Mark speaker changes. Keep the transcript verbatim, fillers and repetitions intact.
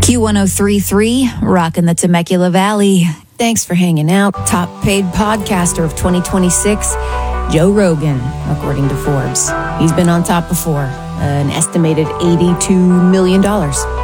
Speaker 1: Q one oh three point three, rockin' the Temecula Valley.
Speaker 2: Thanks for hanging out. Top paid podcaster of twenty twenty-six, Joe Rogan, according to Forbes. He's been on top before, an estimated eighty-two million dollars.